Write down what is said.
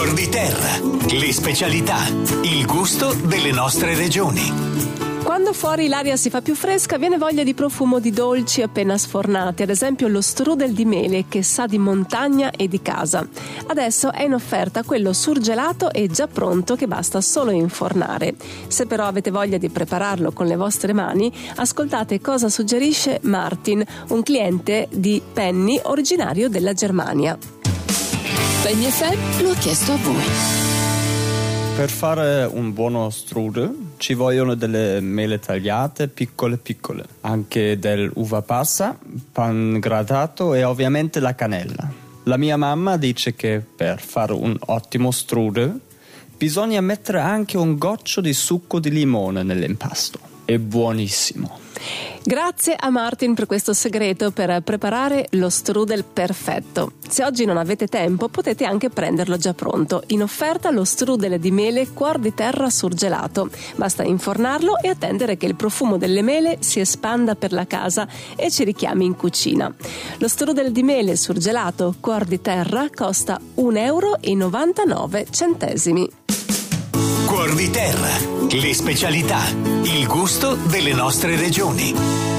Cuor di terra, le specialità, il gusto delle nostre regioni. Quando fuori l'aria si fa più fresca viene voglia di profumo di dolci appena sfornati, ad esempio lo strudel di mele che sa di montagna e di casa. Adesso è in offerta quello surgelato e già pronto che basta solo infornare. Se però avete voglia di prepararlo con le vostre mani, ascoltate cosa suggerisce Martin, un cliente di Penny originario della Germania. Penny FM lo ha chiesto a voi. Per fare un buono strudel ci vogliono delle mele tagliate piccole, anche dell'uva passa, pan gratato e ovviamente la cannella. La mia mamma dice che per fare un ottimo strudel bisogna mettere anche un goccio di succo di limone nell'impasto. È buonissimo. Grazie a Martin per questo segreto per preparare lo strudel perfetto. Se oggi non avete tempo potete anche prenderlo già pronto. In offerta lo strudel di mele Cuor di terra surgelato. Basta infornarlo e attendere che il profumo delle mele si espanda per la casa e ci richiami in cucina. Lo strudel di mele surgelato Cuor di terra costa €1,99. Cuor di terra, le specialità, il gusto delle nostre regioni.